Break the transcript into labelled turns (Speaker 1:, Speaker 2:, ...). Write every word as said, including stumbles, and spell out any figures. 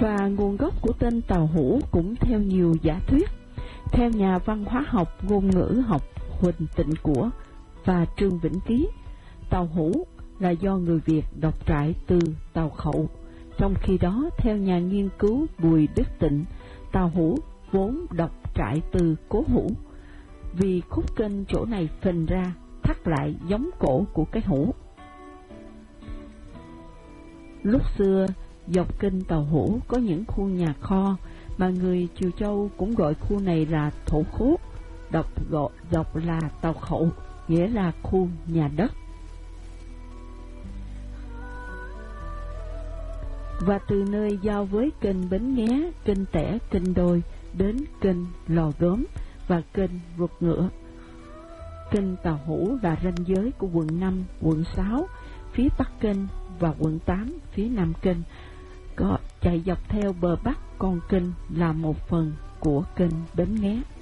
Speaker 1: Và nguồn gốc của tên Tàu Hũ cũng theo nhiều giả thuyết. Theo nhà văn hóa học, ngôn ngữ học Huỳnh Tịnh Của và Trương Vĩnh Ký, Tàu Hũ là do người Việt đọc trại từ Tàu Khậu. Trong khi đó, theo nhà nghiên cứu Bùi Đức Tịnh, Tàu Hũ vốn đọc trại từ Cố Hũ, vì khúc kênh chỗ này phình ra, thắt lại giống cổ của cái hũ. Lúc xưa, dọc kênh Tàu Hũ có những khu nhà kho mà người Triều Châu cũng gọi khu này là thổ khố, đọc gọi dọc là Tàu Khậu, nghĩa là khu nhà đất. Và từ nơi giao với kênh Bến Nghé, kênh Tẻ, kênh Đôi đến kênh Lò Gốm và kênh Ruột Ngựa. Kênh Tàu Hũ là ranh giới của quận năm, quận sáu phía bắc kênh và quận tám phía nam kênh, có chạy dọc theo bờ bắc con kênh là một phần của kênh Bến Nghé.